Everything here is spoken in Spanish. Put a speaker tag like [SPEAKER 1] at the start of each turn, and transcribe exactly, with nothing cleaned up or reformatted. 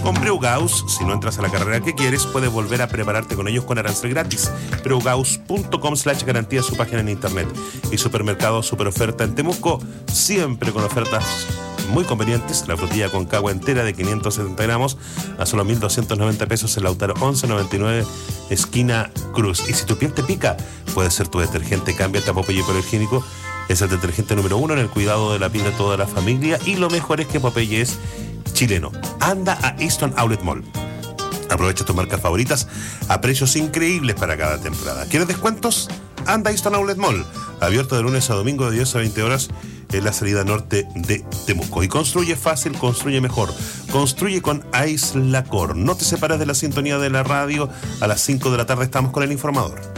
[SPEAKER 1] Con Brewgaus, si no entras a la carrera que quieres, puedes volver a prepararte con ellos con arancel gratis. brewgaus punto com slash garantía, su página en internet. Y Supermercado Super Oferta en Temuco, siempre con ofertas muy convenientes. La frutilla con cagua entera de quinientos setenta gramos a solo mil doscientos noventa pesos en Lautaro once noventa y nueve, esquina Cruz. Y si tu piel te pica, puede ser tu detergente. Cámbiate a Popeye Higiénico. Es el detergente número uno en el cuidado de la piel de toda la familia. Y lo mejor es que Popeye es chileno. Anda a Easton Outlet Mall. Aprovecha tus marcas favoritas a precios increíbles para cada temporada. ¿Quieres descuentos? Anda a Easton Outlet Mall. Abierto de lunes a domingo de diez a veinte horas en la salida norte de Temuco. Y construye fácil, construye mejor. Construye con Aislacor. No te separes de la sintonía de la radio. A las cinco de la tarde estamos con el informador.